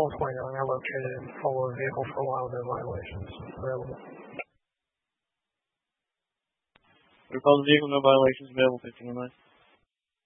Point are located and follow a vehicle for a while with their violations available. Recall the vehicle, no violations available, 15 on